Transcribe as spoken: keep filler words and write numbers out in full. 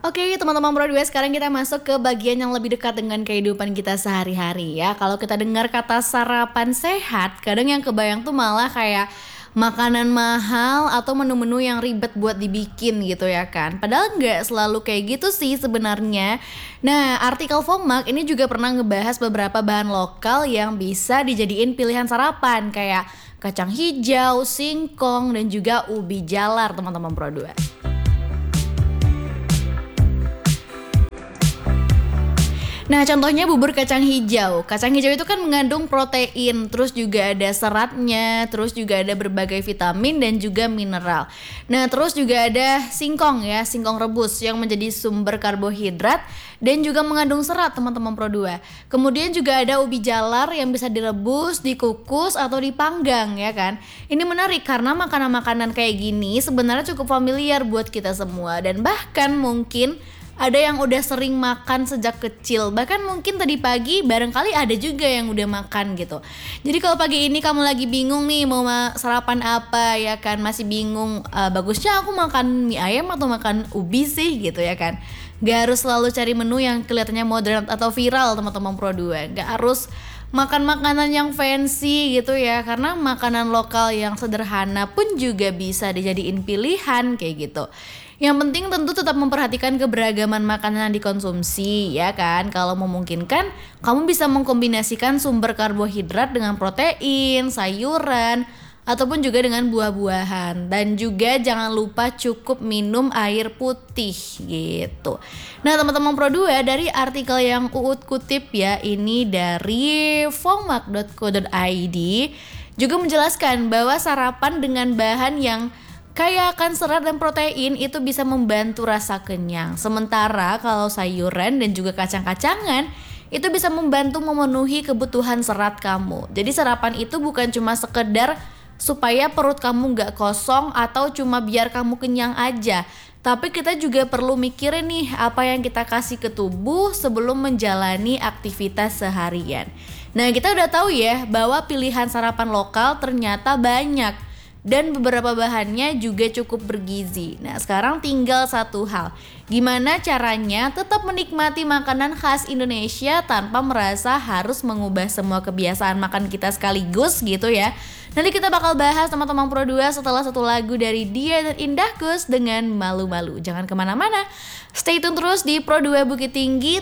Oke teman-teman Pro dua, sekarang kita masuk ke bagian yang lebih dekat dengan kehidupan kita sehari-hari ya. Kalau kita dengar kata sarapan sehat, kadang yang kebayang tuh malah kayak makanan mahal atau menu-menu yang ribet buat dibikin gitu ya kan. Padahal nggak selalu kayak gitu sih sebenarnya. Nah, artikel FOMAK ini juga pernah ngebahas beberapa bahan lokal yang bisa dijadiin pilihan sarapan, kayak kacang hijau, singkong, dan juga ubi jalar teman-teman Pro dua. Nah, contohnya bubur kacang hijau. Kacang hijau itu kan mengandung protein, terus juga ada seratnya, terus juga ada berbagai vitamin dan juga mineral. Nah, terus juga ada singkong ya, singkong rebus yang menjadi sumber karbohidrat dan juga mengandung serat teman-teman Pro dua. Kemudian juga ada ubi jalar yang bisa direbus, dikukus atau dipanggang ya kan. Ini menarik karena makanan-makanan kayak gini sebenarnya cukup familiar buat kita semua, dan bahkan mungkin ada yang udah sering makan sejak kecil. Bahkan mungkin tadi pagi barangkali ada juga yang udah makan gitu. Jadi kalau pagi ini kamu lagi bingung nih mau sarapan apa ya kan, masih bingung, uh, bagusnya aku makan mie ayam atau makan ubi sih gitu ya kan. Gak harus selalu cari menu yang kelihatannya modern atau viral teman-teman Pro dua. Gak harus makan makanan yang fancy gitu ya, karena makanan lokal yang sederhana pun juga bisa dijadiin pilihan kayak gitu. Yang penting tentu tetap memperhatikan keberagaman makanan yang dikonsumsi ya kan. Kalau memungkinkan, kamu bisa mengkombinasikan sumber karbohidrat dengan protein, sayuran, ataupun juga dengan buah-buahan. Dan juga jangan lupa cukup minum air putih gitu. Nah teman-teman Pro dua, dari artikel yang Uut kutip ya, ini dari fomak dot co dot i d, juga menjelaskan bahwa sarapan dengan bahan yang kaya akan serat dan protein itu bisa membantu rasa kenyang. Sementara kalau sayuran dan juga kacang-kacangan itu bisa membantu memenuhi kebutuhan serat kamu. Jadi sarapan itu bukan cuma sekedar supaya perut kamu gak kosong atau cuma biar kamu kenyang aja, tapi kita juga perlu mikirin nih apa yang kita kasih ke tubuh sebelum menjalani aktivitas seharian. Nah kita udah tahu ya bahwa pilihan sarapan lokal ternyata banyak dan beberapa bahannya juga cukup bergizi. Nah sekarang tinggal satu hal, gimana caranya tetap menikmati makanan khas Indonesia tanpa merasa harus mengubah semua kebiasaan makan kita sekaligus gitu ya. Nanti kita bakal bahas teman-teman Pro dua setelah satu lagu dari Dia dan Indahkus dengan Malu-Malu. Jangan kemana-mana, stay tune terus di Pro dua Bukit Tinggi,